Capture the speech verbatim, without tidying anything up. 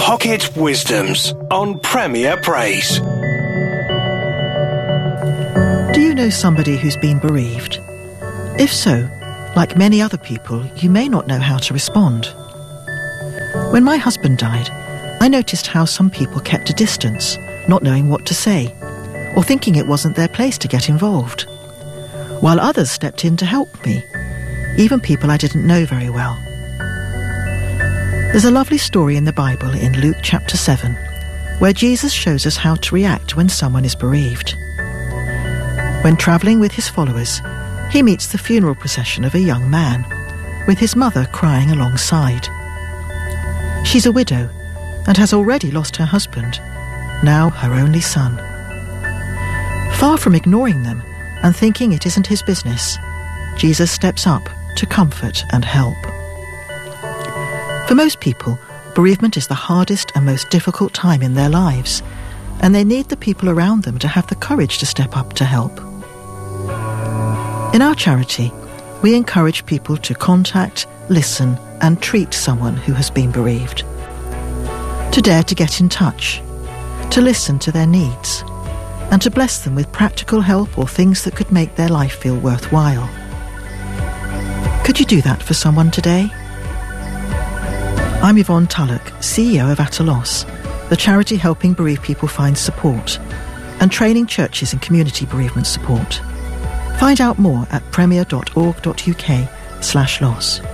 Pocket Wisdoms on Premier Praise. Do you know somebody who's been bereaved? If so, like many other people, you may not know how to respond. When my husband died, I noticed how some people kept a distance, not knowing what to say, or thinking it wasn't their place to get involved, while others stepped in to help me, even people I didn't know very well. There's a lovely story in the Bible in Luke chapter seven, where Jesus shows us how to react when someone is bereaved. When travelling with his followers, he meets the funeral procession of a young man, with his mother crying alongside. She's a widow and has already lost her husband, now her only son. Far from ignoring them and thinking it isn't his business, Jesus steps up to comfort and help. For most people, bereavement is the hardest and most difficult time in their lives, and they need the people around them to have the courage to step up to help. In our charity, we encourage people to contact, listen, and treat someone who has been bereaved. To dare to get in touch, to listen to their needs, and to bless them with practical help or things that could make their life feel worthwhile. Could you do that for someone today? I'm Yvonne Tullock, C E O of Atalos, the charity helping bereaved people find support and training churches in community bereavement support. Find out more at premier dot org dot uk slash loss.